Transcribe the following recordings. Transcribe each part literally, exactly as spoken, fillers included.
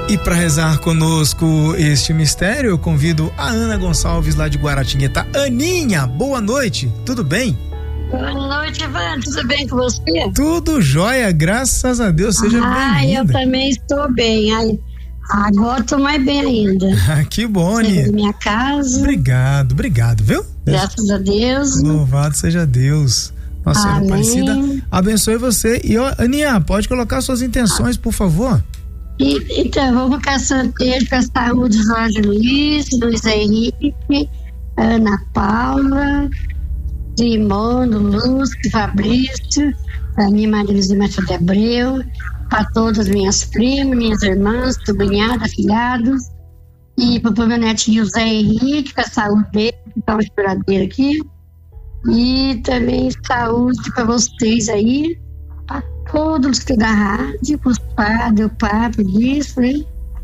E para rezar conosco este mistério, eu convido a Ana Gonçalves lá de Guaratinguetá. Aninha, boa noite, tudo bem? Boa noite, Ivan, tudo bem com você? Tudo jóia, graças a Deus, seja ah, bem-vinda. Ah, eu também estou bem, Ai, agora estou mais bem ainda. Ah, que bom, Aninha. Na minha casa. Obrigado, obrigado, viu? Graças a Deus. Louvado seja Deus. Nossa Senhora Aparecida abençoe você. E, ó, Aninha, pode colocar suas intenções, por favor? E, então, vou colocar santeiro para a saúde de Jorge Luiz, Luiz Henrique, Ana Paula, Rimondo, Lúcio, Fabrício, para minha Maria Machado de Abreu, para todas as minhas primas, minhas irmãs, sobrinhadas, afilhados, e para o meu netinho José Henrique, para a saúde dele, que está uma esperadeira aqui, e também saúde para vocês aí, para todos que da rádio, para os padres, o papo disso, né?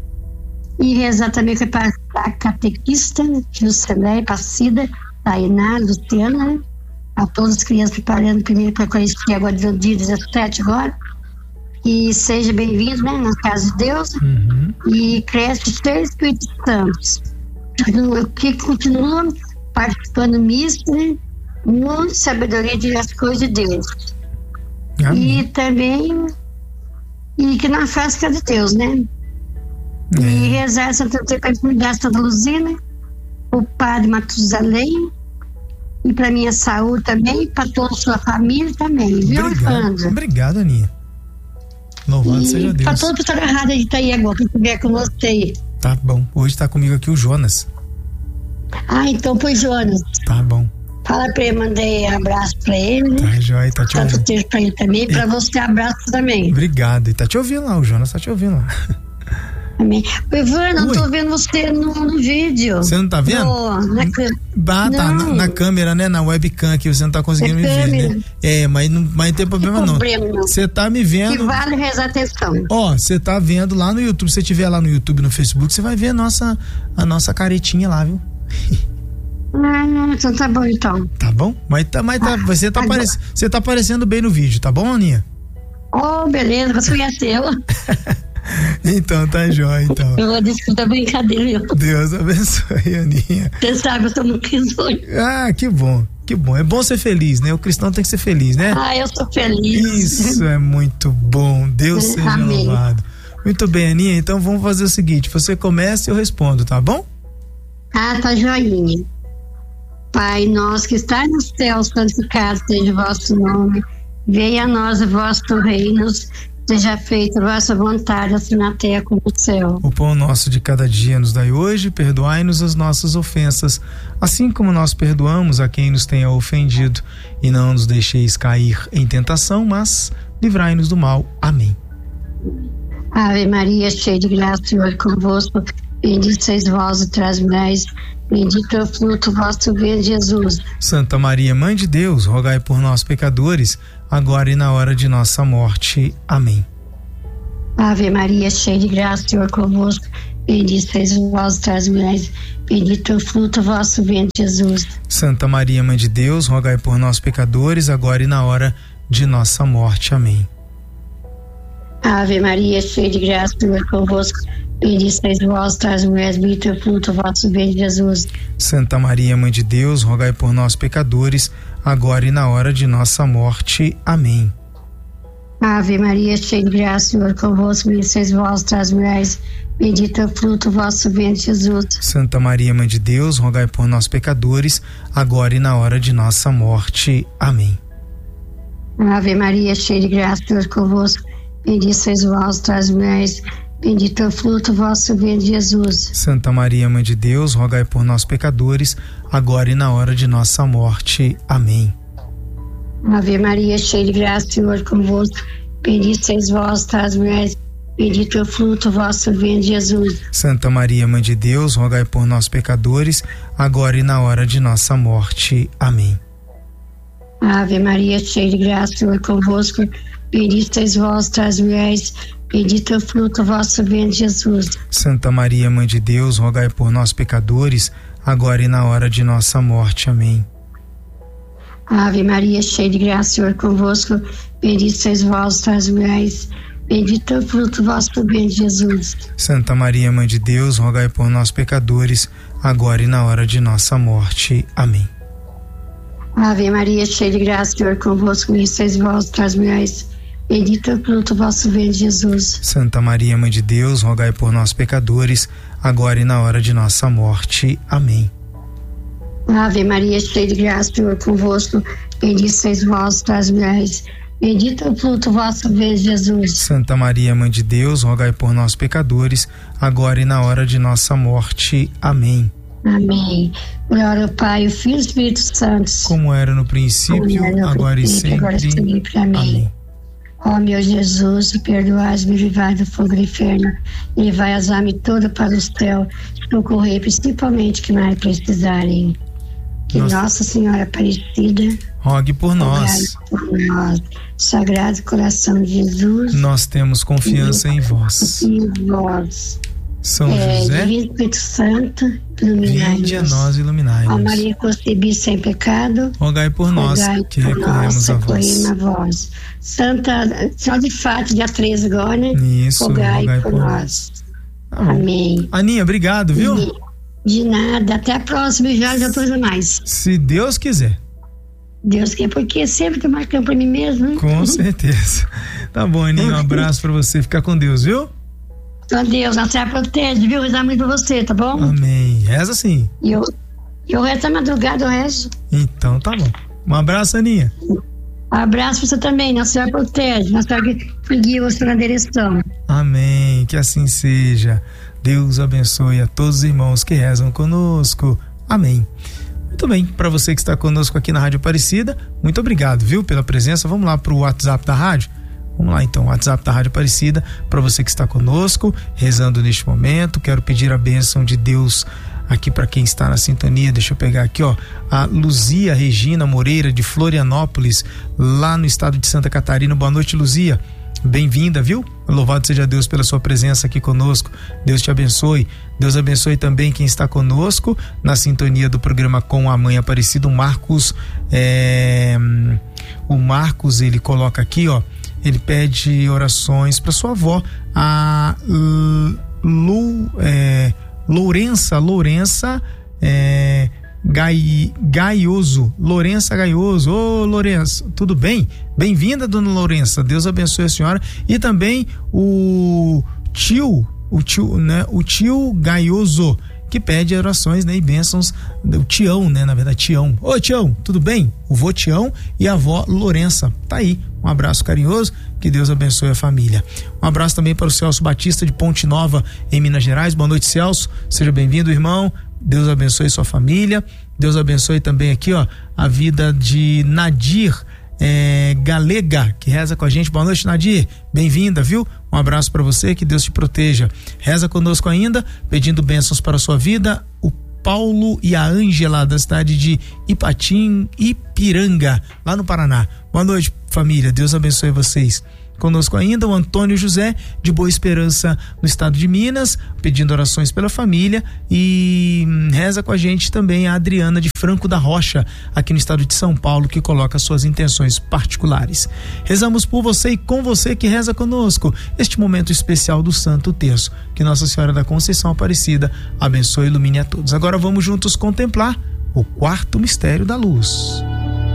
E rezar também para a catequista, Juscelé, Passida, Tainá, Luciana, a todas as crianças preparando primeiro para conhecer agora dia dezessete agora. E seja bem-vindo, né, na casa de Deus. Uhum. E cresce os três Espíritos Santos. Que continuam participando misto, né? Muita sabedoria de as coisas de Deus. Amém. E também e que não faz que é de Deus, né? É. E rezar Santa Teresa Santa Luzina, o Padre Matusalém, e para minha saúde também, para toda a sua família também, viu, Obrigado, obrigado, Aninha. Louvado e seja Deus. Para toda a pessoa da rádio de Itaí agora, que estiver com você. Tá bom, hoje tá comigo aqui o Jonas. Ah, então foi Jonas. Tá bom. Fala pra ele, mandei abraço pra ele, né? Tá jóia, tá te Tanto ouvindo. texto pra ele também, pra você abraço também. Obrigado, e tá te ouvindo lá, o Jonas tá te ouvindo lá. Amém. Ivan, não Oi. tô vendo você no, no vídeo. Você não tá vendo? No, na, Bah, tá, na, não. na câmera, né? Na webcam aqui, você não tá conseguindo Na me ver, câmera. né? É, mas não, mas não tem problema não. problema, não. Você tá me que vendo. vale rezar atenção. Ó, você tá vendo lá no YouTube, se você tiver lá no YouTube, no Facebook, você vai ver a nossa, a nossa caretinha lá, viu? Ah, então tá bom então. Tá bom? Mas, tá, mas tá, você, tá agora- aparec, você tá aparecendo bem no vídeo, tá bom, Aninha? Oh, beleza, você conhece eu. Então tá jóia, então. Eu vou discutir brincadeira, meu. Deus abençoe, Aninha. Você sabe, eu sou muito risonho. Ah, que bom, que bom. É bom ser feliz, né? O cristão tem que ser feliz, né? Ah, eu sou feliz. Isso é muito bom. Deus seja Amém. louvado. Muito bem, Aninha. Então vamos fazer o seguinte: você começa e eu respondo, tá bom? Ah, tá joinha. Pai nosso que está no céu, santificado seja o vosso nome. Venha a nós o vosso reino. Seja feita a vossa vontade, assim na terra como no céu. O pão nosso de cada dia nos dai hoje, perdoai-nos as nossas ofensas, assim como nós perdoamos a quem nos tenha ofendido, e não nos deixeis cair em tentação, mas livrai-nos do mal. Amém. Ave Maria, cheia de graça, o Senhor é convosco. Bendito sois vós entre as mulheres, bendito é o fruto do vosso ventre, Jesus. Santa Maria, Mãe de Deus, rogai por nós pecadores, agora e na hora de nossa morte. Amém. Ave Maria, cheia de graça, o Senhor é convosco. Bendito sois vós entre as mulheres, bendito é o fruto do vosso ventre, Jesus. Santa Maria, Mãe de Deus, rogai por nós pecadores, agora e na hora de nossa morte. Amém. Ave Maria, cheia de graça, o Senhor é convosco. Bendito sois vós entre as mulheres, bendito é o fruto do vosso ventre, Jesus. Santa Maria, Mãe de Deus, rogai por nós pecadores, agora e na hora de nossa morte. Amém. Ave Maria, cheia de graça, o Senhor é convosco. Bendito sois vós entre as mulheres, bendito é o fruto do vosso ventre, Jesus. Santa Maria, Mãe de Deus, rogai por nós pecadores, agora e na hora de nossa morte. Amém. Ave Maria, cheia de graça, o Senhor é convosco. Bendito sois vós entre as mulheres, bendito é o fruto do vosso ventre, Jesus. Santa Maria, Mãe de Deus, rogai por nós pecadores, agora e na hora de nossa morte. Amém. Ave Maria, cheia de graça, o Senhor é convosco. Bendito sois vós entre as mulheres, bendito é o fruto do vosso ventre, Jesus. Santa Maria, Mãe de Deus, rogai por nós pecadores, agora e na hora de nossa morte. Amém. Ave Maria, cheia de graça, o Senhor é convosco. Bendito sois vós entre as mulheres, bendito é o fruto do vosso ventre, Jesus. Santa Maria, Mãe de Deus, rogai por nós pecadores, agora e na hora de nossa morte. Amém. Ave Maria, cheia de graça, o Senhor é convosco. Bendito sois vós entre as mulheres, bendito é o fruto do vosso ventre, Jesus. Santa Maria, Mãe de Deus, rogai por nós, pecadores, agora e na hora de nossa morte. Amém. Ave Maria, cheia de graça, o Senhor é convosco, bendita sois vós entre as mulheres, bendito é o fruto do vosso ventre, Jesus. Santa Maria, Mãe de Deus, rogai por nós, pecadores, agora e na hora de nossa morte. Amém. Ave Maria, cheia de graça, o Senhor é convosco, bendita sois vós entre as mulheres, bendito é o fruto do vosso ventre, Jesus. Santa Maria, Mãe de Deus, rogai por nós, pecadores, agora e na hora de nossa morte. Amém. Amém. Glória ao Pai, ao Filho e ao Espírito Santo. Como era no princípio, era no agora, princípio, e sempre. agora e sempre. Amém. Amém. Ó meu Jesus, perdoai-me, livrai do fogo do inferno, levai as almas todas para o céu, socorrei principalmente que mais precisarem. Que Nossa, Nossa Senhora Aparecida rogue por nós. Por nós. Sagrado Coração de Jesus, Nós temos confiança em vós. em vós. São É, José, Divino Espírito Santo, iluminai-nos. vinde a nós, Ó iluminai-nos. Maria concebida sem pecado, Rogai por nós, rogai que por recorremos nós, a vós. recorremos a vós. Santa, só de fato, dia treze agora, né? Isso, rogai, rogai por por nós. Tá bom. Amém. Aninha, obrigado, viu? De, de nada, até a próxima, já já tô mais. Se Deus quiser. Deus quer, porque sempre tô marcando pra mim mesmo, né? Com certeza. Tá bom, Aninha, um abraço pra você, fica com Deus, viu? Então, Deus, a senhora protege, viu? Rezar muito pra você, tá bom? Amém. Reza sim. E eu, eu rezo a madrugada, eu rezo. Então tá bom. Um abraço, Aninha. Abraço pra você também, a senhora protege, a senhora que guia você na direção. Amém. Que assim seja. Deus abençoe a todos os irmãos que rezam conosco. Amém. Muito bem, para você que está conosco aqui na Rádio Aparecida, muito obrigado, viu, pela presença. Vamos lá pro WhatsApp da rádio? Vamos lá então, WhatsApp da Rádio Aparecida, para você que está conosco, rezando neste momento. Quero pedir a bênção de Deus aqui para quem está na sintonia. Deixa eu pegar aqui, ó, a Luzia Regina Moreira de Florianópolis, lá no estado de Santa Catarina. Boa noite, Luzia. Bem-vinda, viu? Louvado seja Deus pela sua presença aqui conosco. Deus te abençoe. Deus abençoe também quem está conosco na sintonia do programa Com a Mãe Aparecida. O Marcos, é... o Marcos, ele coloca aqui, ó, ele pede orações para sua avó, a Lu, é... Lourença, Lourença, é... Gai, Gaioso, Lourença Gaioso. Ô, Lourença, tudo bem? Bem-vinda, dona Lourença, Deus abençoe a senhora. E também o tio, o tio, né, o tio Gaioso, que pede orações, né, e bênçãos, o Tião, né, na verdade, Tião. Ô, Tião, tudo bem? O vô Tião e a avó Lourença, tá aí, um abraço carinhoso, que Deus abençoe a família. Um abraço também para o Celso Batista de Ponte Nova, em Minas Gerais. Boa noite, Celso, seja bem-vindo, irmão. Deus abençoe sua família. Deus abençoe também aqui, ó, a vida de Nadir é, Galega, que reza com a gente. Boa noite, Nadir, bem-vinda, viu? Um abraço para você, que Deus te proteja. Reza conosco ainda, pedindo bênçãos para a sua vida, o Paulo e a Ângela, da cidade de Ipatim, Ipiranga, lá no Paraná. Boa noite, família, Deus abençoe vocês. Conosco ainda o Antônio José de Boa Esperança, no estado de Minas, pedindo orações pela família. E reza com a gente também a Adriana de Franco da Rocha, aqui no estado de São Paulo, que coloca suas intenções particulares. Rezamos por você e com você que reza conosco este momento especial do Santo Terço. Que Nossa Senhora da Conceição Aparecida abençoe e ilumine a todos. Agora vamos juntos contemplar o quarto mistério da luz.